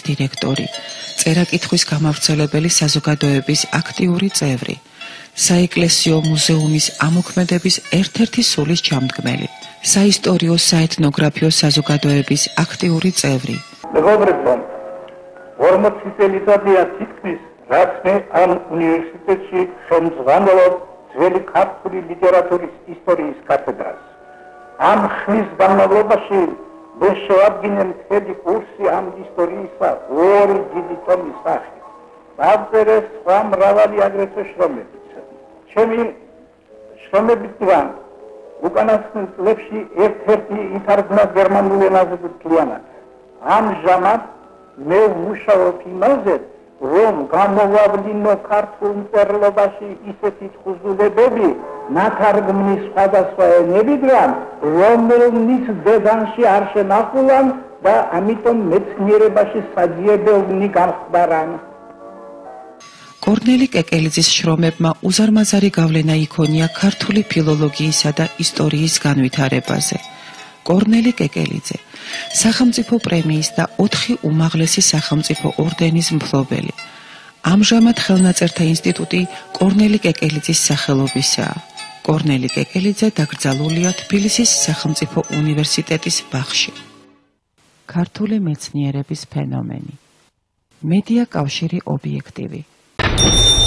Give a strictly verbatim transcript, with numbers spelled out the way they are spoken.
დირექტორი, წერა-კითხვის გამავრცელებელი საზოგადოების აქტიური წევრი, საეკლესიო მუზეუმის ამოქმედების ერთ-ერთი სულის ჩამდგმელი, საისტორიო საეთნოგრაფიო საზოგადოების აქტიური წევრი. მეგობრებო, ორმოცი წელიწადია თითქმის, რაც მე ამ უნივერსიტეტში ხელმძღვანელობ ძველი ქართული ლიტერატურის ისტორიის კათედრას. ამ ხნის განმავლობაში მე შევადგინე მთელი კურსი ამ ისტორიისა ორი დიდი ტომის სახით. დავწერე სხვა მრავალი აგრეთვე შრომებიც. ჩემი შრომებიდან უკანასკნელ წლებში ერთ-ერთი ითარგმნა გერმანულ ენაზე მთლიანად. ამჟამად მე ვმუშაობ იმაზე, რომ გამოვლინო ქართულ მწერლობაში ისეთი თხზულებები ნათარგმნის სხვადასხვა ენებიდან, რომელნიც დედანში არ შენახულან და ამიტომ მეცნიერებაში საძიებელნი განხდარან. კორნელი კეკელიძის შრომებმა უზარმაზარი გავლენა იქონია ქართული ფილოლოგიისა და ისტორიის განვითარებაზე. კორნელი კეკელიძე, სახელმწიფო პრემიის და ოთხი უმაღლესი სახელმწიფო ორდენის მფლობელი. ამჟამად ხელნაწერთა ინსტიტუტი კორნელი კეკელიძის სახელობისაა. კორნელი კეკელიძე დაკრძალულია თბილისის სახელმწიფო უნივერსიტეტის ბაღში. ქართული მეცნიერების ფენომენი. მედია კავშირი ობიექტივი.